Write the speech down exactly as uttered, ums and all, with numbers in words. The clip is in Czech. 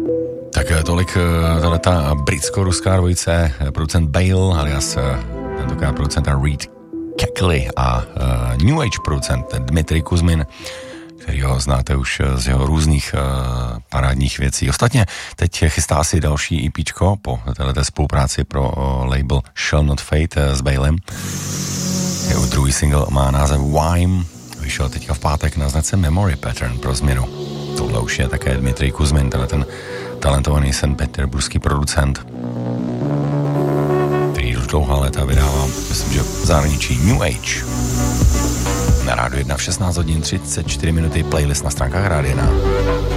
Tak tolik tato britsko-ruská dvojice, producent Bale alias tentokrát producenta Reed Keckley a uh, New Age producent Dmitry Kuzmin, kterýho znáte už z jeho různých uh, parádních věcí. Ostatně teď chystá si další EPčko po této spolupráci pro uh, label Shall Not Fade uh, s Balem. Jeho druhý single má název Wime, vyšel teďka v pátek na značce Memory Pattern pro změnu. Tohle už je také Dmitry Kuzmin, tenhle ten talentovaný Sankt Peterburský producent, který už dlouhá léta vydává, myslím, že v zahraničí New Age. Na Rádiu jedna v šestnáct hodin třicet čtyři minuty, playlist na stránkách Rádia jedna.